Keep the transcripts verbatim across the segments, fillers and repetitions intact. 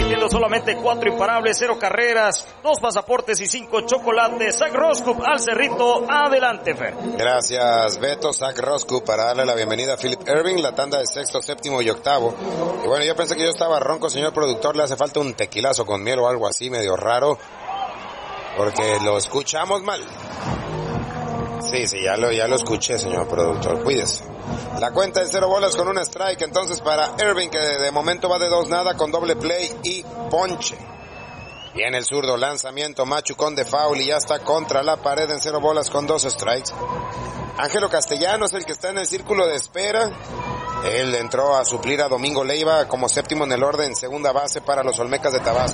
repartiendo solamente cuatro imparables, cero carreras, dos pasaportes y cinco chocolates. Zach Roskup al cerrito, adelante, Fer. Gracias, Beto. Zach Roskup para darle la bienvenida a Philip Erving, la tanda de sexto, séptimo y octavo. Y bueno, yo pensé que yo estaba ronco, señor productor, le hace falta un tequilazo con miel o algo así medio raro, porque lo escuchamos mal. Sí, sí, ya lo, ya lo escuché, señor productor, cuídese. La cuenta es cero bolas con un strike, entonces para Erving, que de momento va de dos nada con doble play y ponche. Viene el zurdo, lanzamiento, machucón de foul y ya está contra la pared en cero bolas con dos strikes. Ángelo Castellano es el que está en el círculo de espera. Él entró a suplir a Domingo Leiva como séptimo en el orden, segunda base para los Olmecas de Tabasco.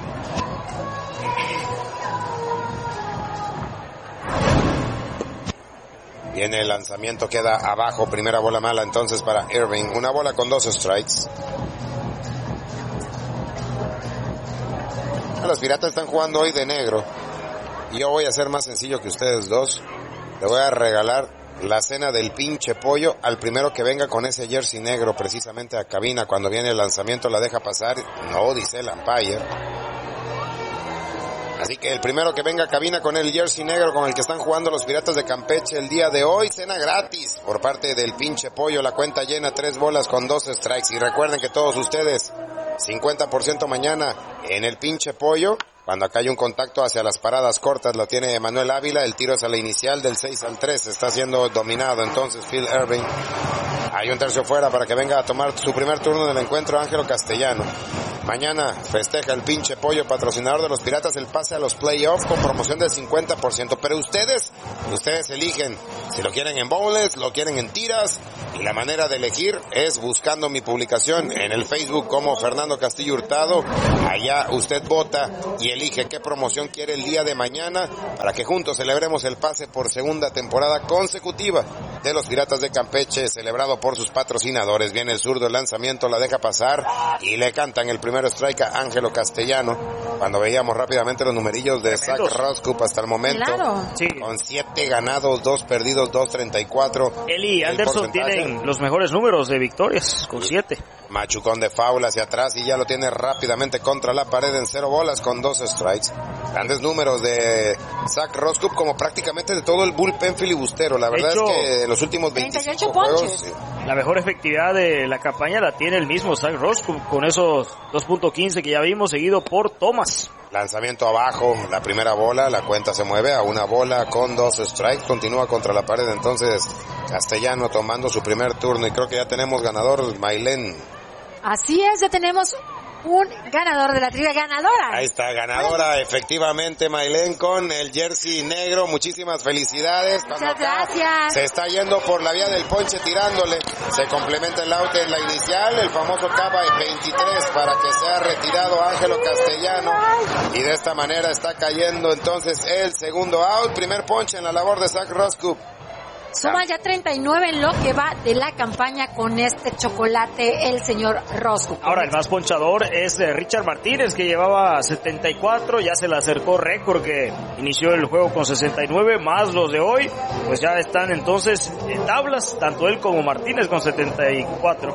Viene el lanzamiento, queda abajo, primera bola mala entonces para Erving, una bola con dos strikes. Los Piratas están jugando hoy de negro y yo voy a ser más sencillo que ustedes dos. Le voy a regalar la cena del pinche pollo al primero que venga con ese jersey negro precisamente a cabina. Cuando viene el lanzamiento la deja pasar, no, dice el umpire. Así que el primero que venga a cabina con el jersey negro con el que están jugando los Piratas de Campeche el día de hoy, cena gratis por parte del pinche pollo. La cuenta llena, tres bolas con dos strikes. Y recuerden que todos ustedes, cincuenta por ciento mañana en el pinche pollo. Cuando acá hay un contacto hacia las paradas cortas, lo tiene Emanuel Ávila. El tiro es a la inicial del seis al tres. Está siendo dominado entonces Phil Erving. Hay un tercio fuera para que venga a tomar su primer turno en el encuentro Ángelo Castellano. Mañana festeja el pinche pollo, patrocinador de los Piratas, el pase a los playoffs con promoción del cincuenta por ciento. Pero ustedes, ustedes eligen si lo quieren en bowls, lo quieren en tiras. Y la manera de elegir es buscando mi publicación en el Facebook como Fernando Castillo Hurtado. Allá usted vota y elige qué promoción quiere el día de mañana para que juntos celebremos el pase por segunda temporada consecutiva de los Piratas de Campeche, celebrado por sus patrocinadores. Viene el zurdo, el lanzamiento, la deja pasar y le cantan el primer strike a Ángelo Castellano. Cuando veíamos rápidamente los numerillos de Zach Roskup hasta el momento, claro, sí, con siete ganados, dos perdidos, dos treinta y cuatro. Él y Anderson tienen los mejores números de victorias, con siete. Machucón de foul hacia atrás y ya lo tiene rápidamente contra la pared en cero bolas con dos strikes. Grandes números de Zach Roskup, como prácticamente de todo el bullpen filibustero. La verdad hecho, es que en los últimos veinticinco juegos, sí, la mejor efectividad de la campaña la tiene el mismo Zach Roskup, con esos dos punto quince que ya vimos, seguido por Thomas. Lanzamiento abajo, la primera bola, la cuenta se mueve a una bola con dos strikes, continúa contra la pared entonces Castellano tomando su primer turno y creo que ya tenemos ganador, Maylén. Así es, ya tenemos un ganador de la trivia, ganadora. Ahí está, ganadora, Ay. efectivamente, Maylén con el jersey negro. Muchísimas felicidades. Muchas gracias. Se está yendo por la vía del ponche tirándole. Se complementa el out en la inicial, el famoso Cava veintitrés para que sea retirado Ángelo Castellano. Y de esta manera está cayendo entonces el segundo out. Primer ponche en la labor de Zach Roskup. Suma ya treinta y nueve en lo que va de la campaña con este chocolate el señor Roskup. Ahora el más ponchador es Richard Martínez, que llevaba setenta y cuatro, ya se le acercó récord que inició el juego con sesenta y nueve, más los de hoy, pues ya están entonces en tablas, tanto él como Martínez con setenta y cuatro.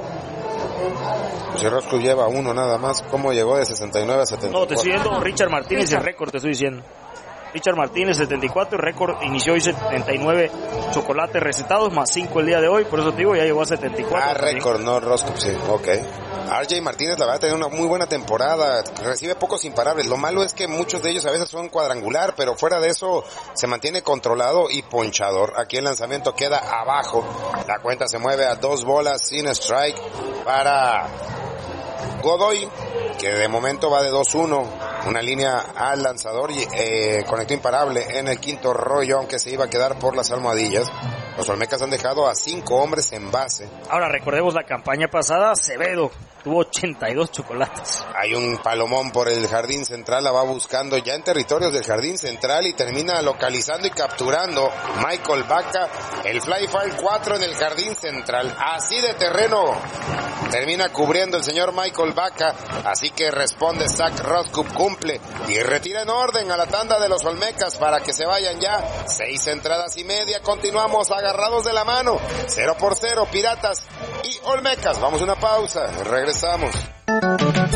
Si Roskup lleva uno nada más, ¿cómo llegó de sesenta y nueve a setenta y cuatro? No, te estoy diciendo Richard Martínez, el récord te estoy diciendo. Richard Martínez, setenta y cuatro, el récord inició hoy setenta y nueve chocolates recetados, más cinco el día de hoy, por eso te digo, ya llegó a setenta y cuatro. Ah, récord, no Roskup, sí, ok. R J Martínez, la verdad, tiene una muy buena temporada, recibe pocos imparables. Lo malo es que muchos de ellos a veces son cuadrangular, pero fuera de eso se mantiene controlado y ponchador. Aquí el lanzamiento queda abajo, la cuenta se mueve a dos bolas sin strike para Godoy, que de momento va de dos uno, una línea al lanzador y eh, conectó imparable en el quinto rollo, aunque se iba a quedar por las almohadillas. Los Olmecas han dejado a cinco hombres en base. Ahora recordemos la campaña pasada, Acevedo tuvo ochenta y dos chocolates. Hay un palomón por el jardín central, la va buscando ya en territorios del jardín central y termina localizando y capturando Michael Vaca. El fly foul cuatro en el jardín central, así de terreno termina cubriendo el señor Michael Vaca, así que responde Zach Roskup, cumple y retira en orden a la tanda de los Olmecas para que se vayan ya seis entradas y media. Continuamos agarrados de la mano, cero por cero, Piratas y Olmecas. Vamos a una pausa, regresamos.